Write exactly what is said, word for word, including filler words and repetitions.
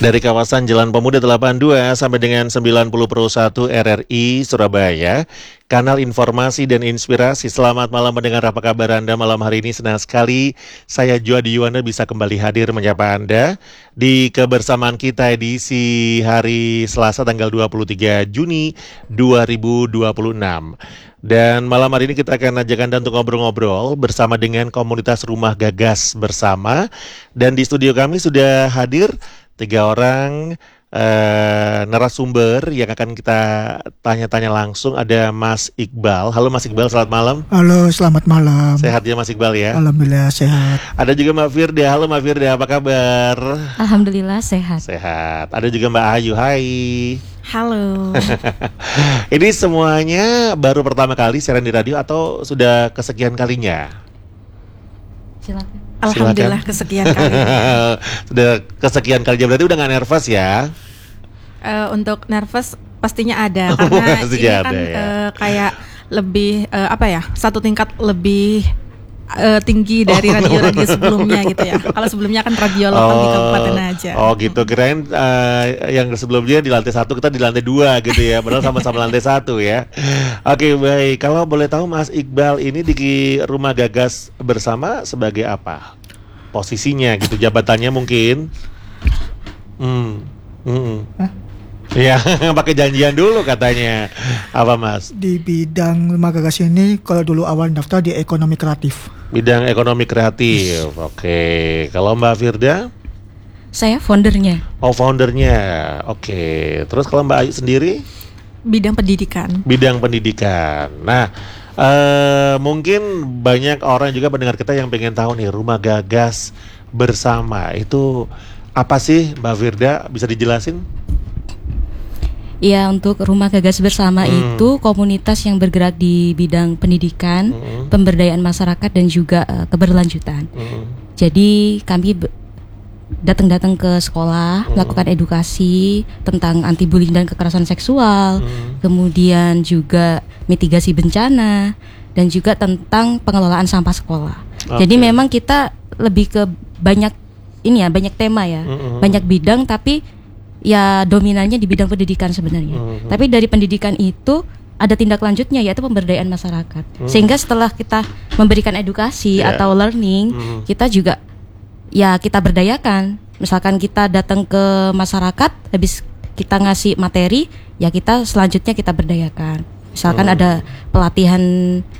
Dari kawasan Jalan Pemuda delapan puluh dua sampai dengan sembilan puluh satu R R I Surabaya, kanal informasi dan inspirasi. Selamat malam mendengar, apa kabar Anda malam hari ini? Senang sekali saya Juadi Yuwana bisa kembali hadir menyapa Anda di kebersamaan kita edisi hari Selasa tanggal dua puluh tiga Juni dua ribu dua puluh enam. Dan malam hari ini kita akan ajak Anda untuk ngobrol-ngobrol bersama dengan komunitas Rumah Gagas Bersama. Dan di studio kami sudah hadir tiga orang uh, narasumber yang akan kita tanya-tanya langsung. Ada Mas Iqbal. Halo Mas Iqbal, selamat malam. Halo, selamat malam. Sehat ya Mas Iqbal ya? Alhamdulillah sehat. Ada juga Mbak Firda. Halo Mbak Firda, apa kabar? Alhamdulillah sehat. Sehat. Ada juga Mbak Ayu. Hai. Halo. Ini semuanya baru pertama kali siaran di radio atau sudah kesekian kalinya? Silakan. Alhamdulillah Silakan. kesekian kali. Sudah kesekian kalinya, berarti udah gak nervous ya? Uh, untuk nervous pastinya ada karena ini ada, kan ya. uh, kayak lebih uh, apa ya satu tingkat lebih uh, tinggi dari Oh, radio-radio sebelumnya gitu ya. Kalau sebelumnya kan radio lokal di kabupaten aja. Oh gitu, kirain uh, yang sebelumnya di lantai satu, kita di lantai dua gitu ya. Padahal sama-sama lantai satu ya. Oke baik, kalau boleh tahu Mas Iqbal ini di Rumah Gagas Bersama sebagai apa? Posisinya gitu, jabatannya mungkin? Hmm, hmm. Iya, pakai janjian dulu katanya. Apa Mas? Di bidang Rumah Gagas ini, kalau dulu awal daftar di ekonomi kreatif. Bidang ekonomi kreatif. Oke, kalau Mbak Firda? Saya foundernya. Oh, foundernya. Oke. Terus kalau Mbak Ayu sendiri? Bidang pendidikan. Bidang pendidikan. Nah, eh, mungkin banyak orang juga pendengar kita yang pengen tahu nih, Rumah Gagas Bersama itu apa sih Mbak Firda? Bisa dijelasin? Ya, untuk Rumah Gagas Bersama Hmm. itu komunitas yang bergerak di bidang pendidikan, Hmm. pemberdayaan masyarakat dan juga uh, keberlanjutan. Hmm. Jadi kami be- datang-datang ke sekolah, Hmm. melakukan edukasi tentang anti bullying dan kekerasan seksual, Hmm. kemudian juga mitigasi bencana dan juga tentang pengelolaan sampah sekolah. Oke. Jadi memang kita lebih ke banyak ini ya, banyak tema ya, Hmm. banyak bidang, tapi ya dominannya di bidang pendidikan sebenarnya. Hmm. Tapi dari pendidikan itu ada tindak lanjutnya, yaitu pemberdayaan masyarakat. Hmm. Sehingga setelah kita memberikan edukasi Ya. atau learning, Hmm. kita juga ya kita berdayakan. Misalkan kita datang ke masyarakat, habis kita ngasih materi, ya kita selanjutnya kita berdayakan. Misalkan Hmm. ada pelatihan